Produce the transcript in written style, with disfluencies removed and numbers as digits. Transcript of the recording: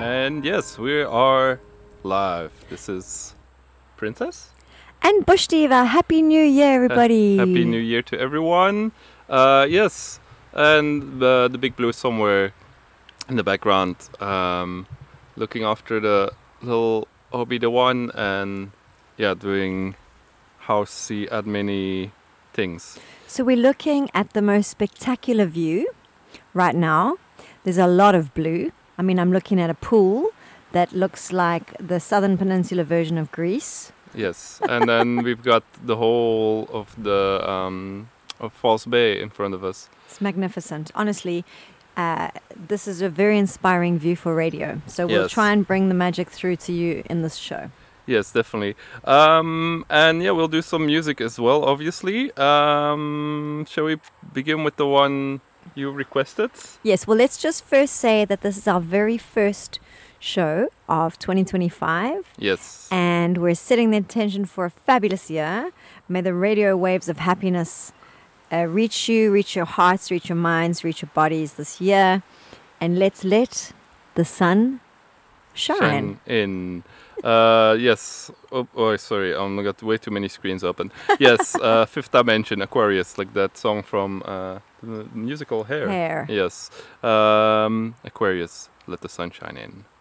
And yes, we are live. This is Princess. And Bush Diva, Happy New Year, everybody. Happy New Year to everyone. Yes, and the Big Blue somewhere in the background, looking after the little Obi-the-One and doing housey admin things. So we're looking at the most spectacular view right now. There's a lot of blue. I mean, I'm looking at a pool that looks like the Southern Peninsula version of Greece. Yes, and then we've got the whole of the of False Bay in front of us. It's magnificent. Honestly, this is a very inspiring view for radio. So we'll try and bring the magic through to you in this show. Yes, definitely. And we'll do some music as well, obviously. Shall we begin with the one you requested? Yes, well, let's just first say that this is our very first show of 2025. Yes. And we're setting the intention for a fabulous year. May the radio waves of happiness reach you, reach your hearts, reach your minds, reach your bodies this year. And let's let the sun shine in. Yes. Oh, sorry. I got way too many screens open. Yes. Fifth Dimension, Aquarius, like that song from the musical Hair. Hair. Yes. Aquarius, let the sun shine in.